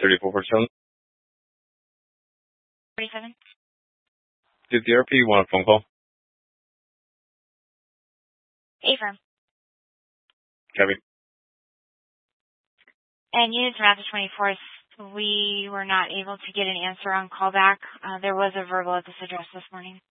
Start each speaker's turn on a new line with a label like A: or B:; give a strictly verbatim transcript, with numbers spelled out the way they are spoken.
A: thirty-four forty-seven.
B: forty-seven.
A: Did the R P want a phone call?
B: A-firm.
A: Copy.
B: And units from after twenty-fourth, we were not able to get an answer on callback. Uh, there was a verbal at this address this morning.